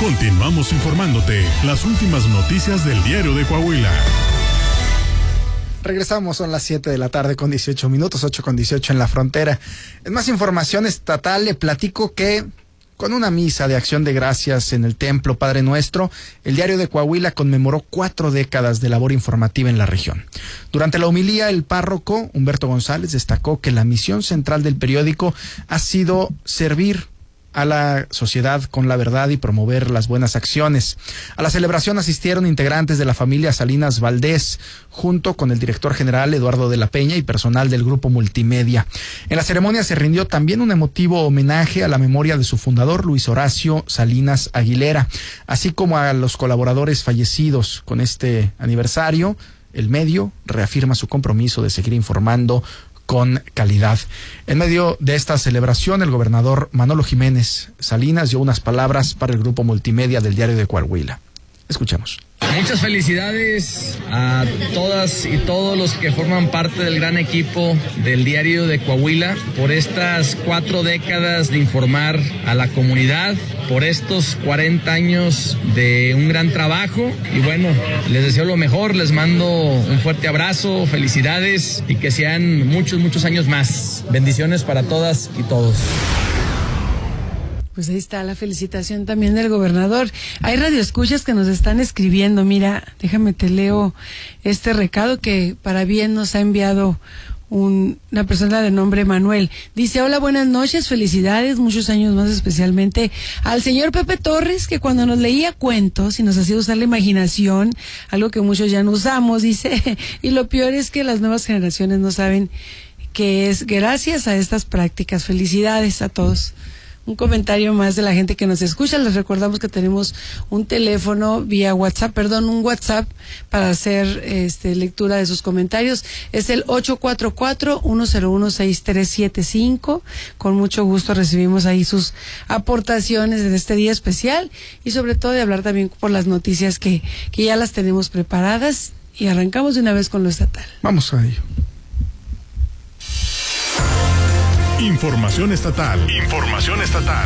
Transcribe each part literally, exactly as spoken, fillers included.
Continuamos informándote las últimas noticias del Diario de Coahuila. Regresamos, son las siete de la tarde con dieciocho minutos, ocho con dieciocho en la frontera. En más información estatal le platico que con una misa de acción de gracias en el Templo Padre Nuestro, el Diario de Coahuila conmemoró cuatro décadas de labor informativa en la región. Durante la homilía, el párroco Humberto González destacó que la misión central del periódico ha sido servir a la sociedad con la verdad y promover las buenas acciones. A la celebración asistieron integrantes de la familia Salinas Valdés, junto con el director general Eduardo de la Peña y personal del grupo Multimedia. En la ceremonia se rindió también un emotivo homenaje a la memoria de su fundador, Luis Horacio Salinas Aguilera, así como a los colaboradores fallecidos. Con este aniversario, el medio reafirma su compromiso de seguir informando con calidad. En medio de esta celebración, el gobernador Manolo Jiménez Salinas dio unas palabras para el grupo Multimedia del Diario de Coahuila. Escuchemos. Muchas felicidades a todas y todos los que forman parte del gran equipo del Diario de Coahuila por estas cuatro décadas de informar a la comunidad, por estos cuarenta años de un gran trabajo. Y bueno, les deseo lo mejor, les mando un fuerte abrazo, felicidades y que sean muchos, muchos años más. Bendiciones para todas y todos. Pues ahí está la felicitación también del gobernador. Hay radioescuchas que nos están escribiendo. Mira, déjame te leo este recado que para bien nos ha enviado un, una persona de nombre Manuel. Dice: hola, buenas noches, felicidades, muchos años más, especialmente al señor Pepe Torres, que cuando nos leía cuentos y nos hacía usar la imaginación, algo que muchos ya no usamos, dice, y lo peor es que las nuevas generaciones no saben que es gracias a estas prácticas. Felicidades a todos. Un comentario más de la gente que nos escucha. Les recordamos que tenemos un teléfono vía WhatsApp, perdón, un WhatsApp para hacer este, lectura de sus comentarios. Es el ocho cuatro cuatro, uno cero uno, seis tres siete cinco. Con mucho gusto recibimos ahí sus aportaciones en este día especial y sobre todo de hablar también por las noticias que, que ya las tenemos preparadas. Y arrancamos de una vez con lo estatal. Vamos a ello. Información estatal. Información estatal.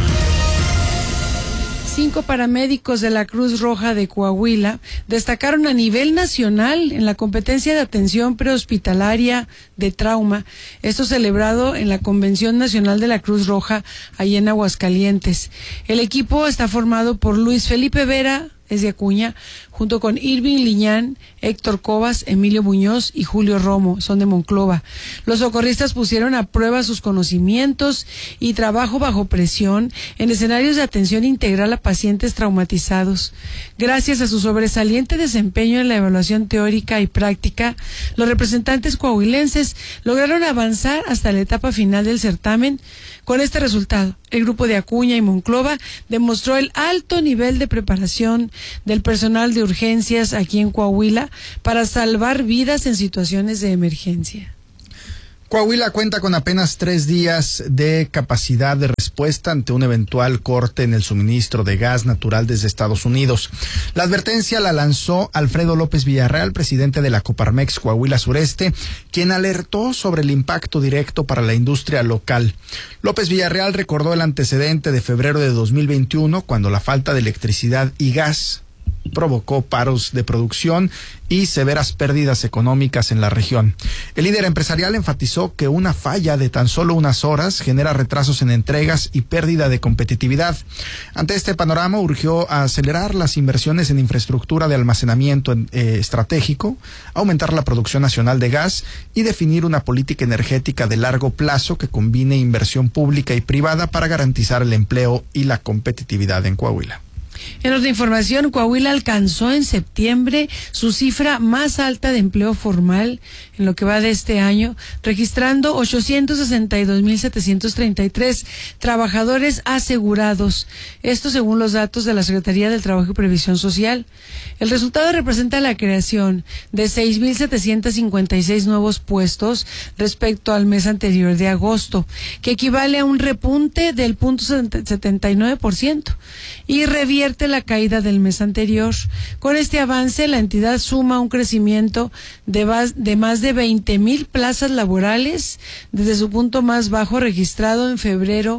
Cinco paramédicos de la Cruz Roja de Coahuila destacaron a nivel nacional en la competencia de atención prehospitalaria de trauma, esto celebrado en la Convención Nacional de la Cruz Roja, allí en Aguascalientes. El equipo está formado por Luis Felipe Vera, es de Acuña, junto con Irving Liñán, Héctor Cobas, Emilio Muñoz y Julio Romo, son de Monclova. Los socorristas pusieron a prueba sus conocimientos y trabajo bajo presión en escenarios de atención integral a pacientes traumatizados. Gracias a su sobresaliente desempeño en la evaluación teórica y práctica, los representantes coahuilenses lograron avanzar hasta la etapa final del certamen. Con este resultado, el grupo de Acuña y Monclova demostró el alto nivel de preparación del personal de urgencias aquí en Coahuila para salvar vidas en situaciones de emergencia. Coahuila cuenta con apenas tres días de capacidad de respuesta ante un eventual corte en el suministro de gas natural desde Estados Unidos. La advertencia la lanzó Alfredo López Villarreal, presidente de la Coparmex Coahuila Sureste, quien alertó sobre el impacto directo para la industria local. López Villarreal recordó el antecedente de febrero de dos mil veintiuno, cuando la falta de electricidad y gas provocó paros de producción y severas pérdidas económicas en la región. El líder empresarial enfatizó que una falla de tan solo unas horas genera retrasos en entregas y pérdida de competitividad. Ante este panorama, urgió a acelerar las inversiones en infraestructura de almacenamiento eh, estratégico, aumentar la producción nacional de gas y definir una política energética de largo plazo que combine inversión pública y privada para garantizar el empleo y la competitividad en Coahuila. En otra información, Coahuila alcanzó en septiembre su cifra más alta de empleo formal en lo que va de este año, registrando ochocientos sesenta y dos mil setecientos treinta y tres trabajadores asegurados. Esto según los datos de la Secretaría del Trabajo y Previsión Social. El resultado representa la creación de seis mil setecientos cincuenta y seis nuevos puestos respecto al mes anterior de agosto, que equivale a un repunte del punto setenta y nueve por ciento y revierte la caída del mes anterior. Con este avance, la entidad suma un crecimiento de, de más de veinte mil plazas laborales desde su punto más bajo registrado en febrero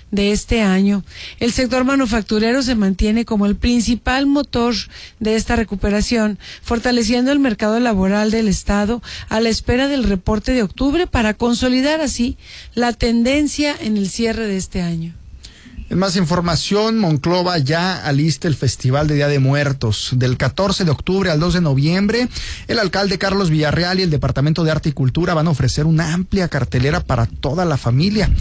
de este año. El sector manufacturero se mantiene como el principal motor de esta recuperación, fortaleciendo el mercado laboral del Estado a la espera del reporte de octubre para consolidar así la tendencia en el cierre de este año. En más información, Monclova ya alista el Festival de Día de Muertos. Del catorce de octubre al dos de noviembre, el alcalde Carlos Villarreal y el Departamento de Arte y Cultura van a ofrecer una amplia cartelera para toda la familia.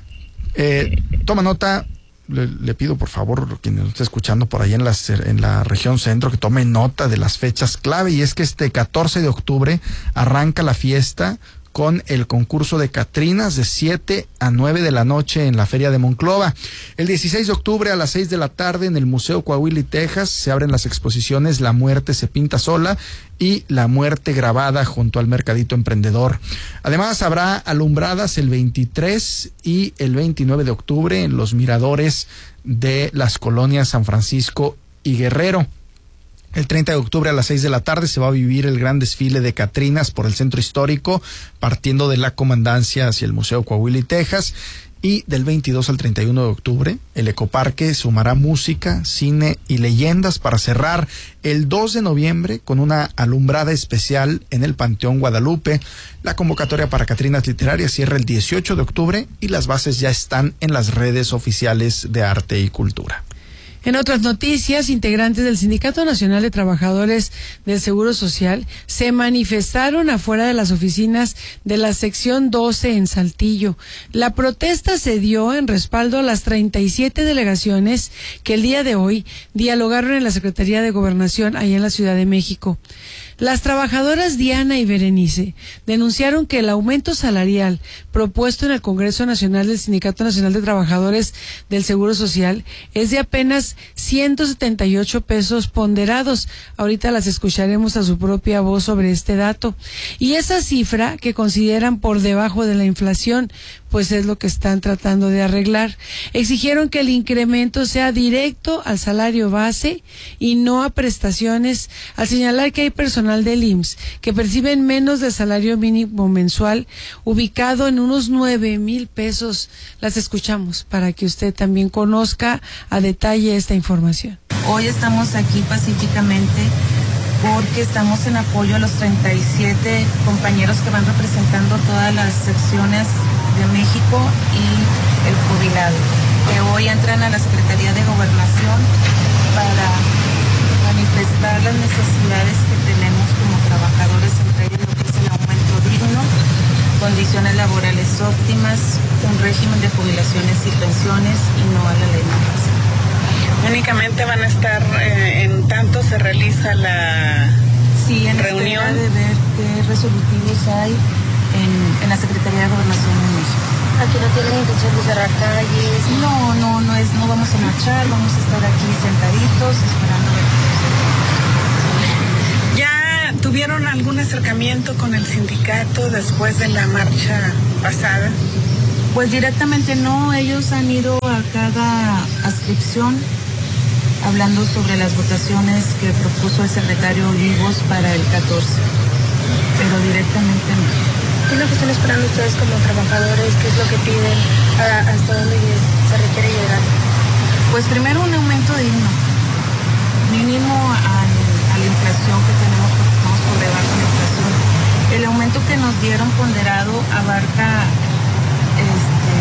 Eh, toma nota, le, le pido por favor, quien nos esté escuchando por ahí en la, en la región centro, que tome nota de las fechas clave, y es que este catorce de octubre arranca la fiesta con el concurso de Catrinas de siete a nueve de la noche en la Feria de Monclova. El dieciséis de octubre a las seis de la tarde en el Museo Coahuila y Texas se abren las exposiciones La Muerte se pinta sola y La Muerte grabada junto al Mercadito Emprendedor. Además habrá alumbradas el veintitrés y el veintinueve de octubre en los miradores de las colonias San Francisco y Guerrero. El treinta de octubre a las seis de la tarde se va a vivir el gran desfile de Catrinas por el centro histórico, partiendo de la comandancia hacia el Museo Coahuila y Texas. Y del veintidós al treinta y uno de octubre, el Ecoparque sumará música, cine y leyendas para cerrar el dos de noviembre con una alumbrada especial en el Panteón Guadalupe. La convocatoria para Catrinas Literarias cierra el dieciocho de octubre y las bases ya están en las redes oficiales de Arte y Cultura. En otras noticias, integrantes del Sindicato Nacional de Trabajadores del Seguro Social se manifestaron afuera de las oficinas de la sección doce en Saltillo. La protesta se dio en respaldo a las treinta y siete delegaciones que el día de hoy dialogaron en la Secretaría de Gobernación allá en la Ciudad de México. Las trabajadoras Diana y Berenice denunciaron que el aumento salarial propuesto en el Congreso Nacional del Sindicato Nacional de Trabajadores del Seguro Social es de apenas ciento setenta y ocho pesos ponderados. Ahorita las escucharemos a su propia voz sobre este dato. Y esa cifra que consideran por debajo de la inflación, pues es lo que están tratando de arreglar. Exigieron que el incremento sea directo al salario base y no a prestaciones, al señalar que hay personal del I M S S que perciben menos del salario mínimo mensual, ubicado en unos nueve mil pesos. Las escuchamos para que usted también conozca a detalle esta información. Hoy estamos aquí pacíficamente porque estamos en apoyo a los treinta y siete compañeros que van representando todas las secciones de México y el jubilado, que hoy entran a la Secretaría de Gobernación para manifestar las necesidades que tenemos como trabajadores, entre ellos lo que es el aumento digno, condiciones laborales óptimas, un régimen de jubilaciones y pensiones y no a la ley Mancera. Únicamente van a estar eh, en tanto se realiza la sí, en reunión de ver qué resolutivos hay en, en la Secretaría de Gobernación de México. ¿Aquí no tienen intención de cerrar calles? No, no, no es, no vamos a marchar, vamos a estar aquí sentaditos esperando ver qué sucede. ¿Ya tuvieron algún acercamiento con el sindicato después de la marcha pasada? Pues directamente no, ellos han ido a cada adscripción hablando sobre las votaciones que propuso el secretario Olivos para el catorce, pero directamente no. ¿Qué es lo que están esperando ustedes como trabajadores? ¿Qué es lo que piden? ¿Hasta dónde se requiere llegar? Pues primero un aumento digno, mínimo a, a la inflación que tenemos, porque estamos por debajo de la inflación. El aumento que nos dieron ponderado abarca este,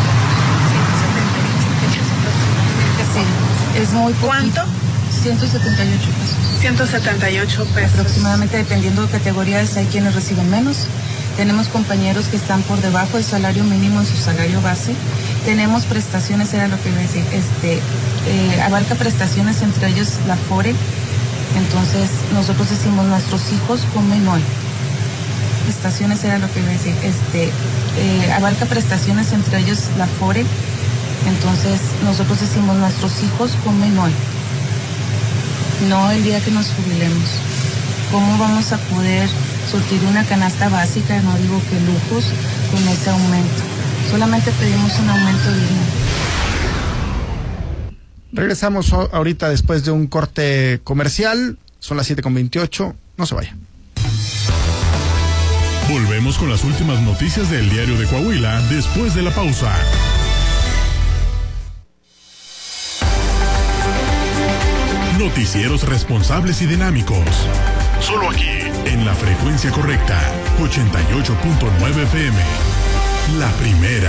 sí, es muy poquito. ¿Cuánto? ciento setenta y ocho pesos. ciento setenta y ocho pesos. Aproximadamente, dependiendo de categorías, hay quienes reciben menos. Tenemos compañeros que están por debajo del salario mínimo en su salario base. Tenemos prestaciones, era lo que iba a decir, este, eh, abarca prestaciones, entre ellos la FORE. Entonces, nosotros decimos, nuestros hijos comen hoy. Prestaciones era lo que iba a decir, este, eh, abarca prestaciones, entre ellos la FORE. Entonces, nosotros decimos, nuestros hijos comen hoy. No el día que nos jubilemos. ¿Cómo vamos a poder surtir una canasta básica, no digo que lujos, con ese aumento? Solamente pedimos un aumento digno. Regresamos ahorita después de un corte comercial. Son las siete con veintiocho. No se vaya. Volvemos con las últimas noticias del Diario de Coahuila después de la pausa. Noticieros responsables y dinámicos. Solo aquí, en la frecuencia correcta, ochenta y ocho punto nueve F M. La primera.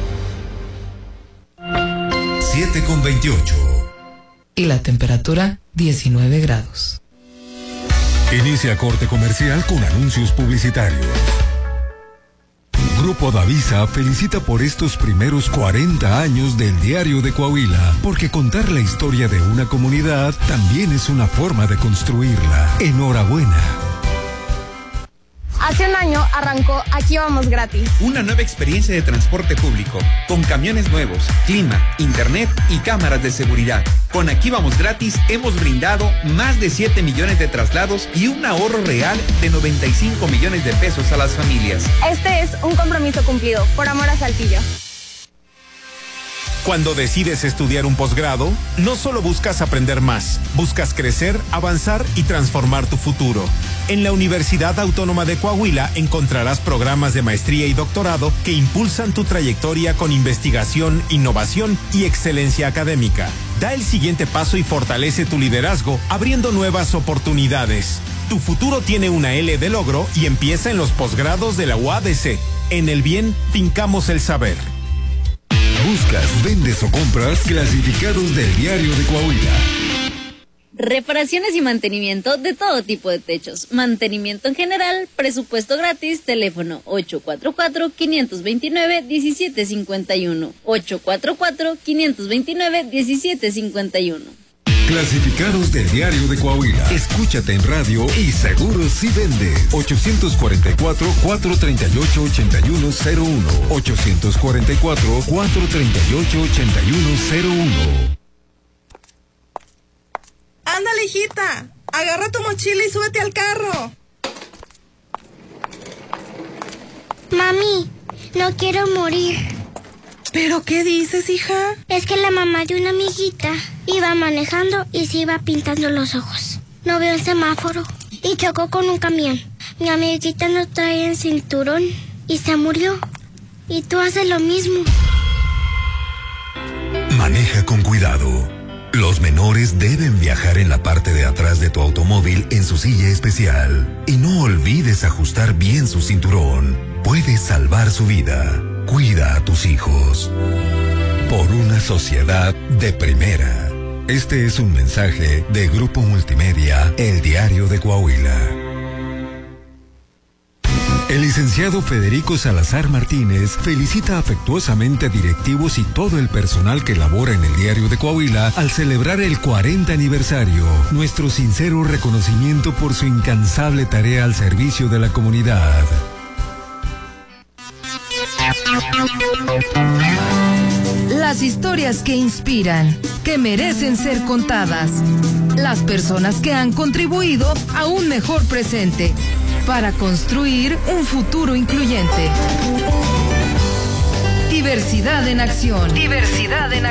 siete con veintiocho. Y la temperatura, diecinueve grados. Inicia corte comercial con anuncios publicitarios. Grupo Davisa felicita por estos primeros cuarenta años del Diario de Coahuila, porque contar la historia de una comunidad también es una forma de construirla. Enhorabuena. Hace un año arrancó Aquí Vamos Gratis. Una nueva experiencia de transporte público, con camiones nuevos, clima, internet y cámaras de seguridad. Con Aquí Vamos Gratis hemos brindado más de siete millones de traslados y un ahorro real de noventa y cinco millones de pesos a las familias. Este es un compromiso cumplido, por amor a Saltillo. Cuando decides estudiar un posgrado, no solo buscas aprender más, buscas crecer, avanzar y transformar tu futuro. En la Universidad Autónoma de Coahuila encontrarás programas de maestría y doctorado que impulsan tu trayectoria con investigación, innovación y excelencia académica. Da el siguiente paso y fortalece tu liderazgo, abriendo nuevas oportunidades. Tu futuro tiene una L de logro y empieza en los posgrados de la U A D C. En el bien, fincamos el saber. Buscas, vendes o compras clasificados del Diario de Coahuila. Reparaciones y mantenimiento de todo tipo de techos. Mantenimiento en general, presupuesto gratis, teléfono ocho cuatro cuatro, cinco dos nueve, uno siete cinco uno. ocho cuatro cuatro, cinco dos nueve, uno siete cinco uno. Clasificados del Diario de Coahuila. Escúchate en radio y seguro si vendes. ochocientos cuarenta y cuatro, cuatrocientos treinta y ocho, ochenta y uno cero uno. ochocientos cuarenta y cuatro, cuatrocientos treinta y ocho, ochenta y uno cero uno. Ándale, hijita. Agarra tu mochila y súbete al carro. Mami, no quiero morir. ¿Pero qué dices, hija? Es que la mamá de una amiguita iba manejando y se iba pintando los ojos. No vio el semáforo y chocó con un camión. Mi amiguita no traía el cinturón y se murió. Y tú haces lo mismo. Maneja con cuidado. Los menores deben viajar en la parte de atrás de tu automóvil en su silla especial. Y no olvides ajustar bien su cinturón. Puedes salvar su vida. Cuida a tus hijos. Por una sociedad de primera. Este es un mensaje de Grupo Multimedia, El Diario de Coahuila. El licenciado Federico Salazar Martínez felicita afectuosamente a directivos y todo el personal que labora en el Diario de Coahuila al celebrar el cuarenta aniversario. Nuestro sincero reconocimiento por su incansable tarea al servicio de la comunidad. Las historias que inspiran, que merecen ser contadas. Las personas que han contribuido a un mejor presente para construir un futuro incluyente. Diversidad en acción. Diversidad en acción.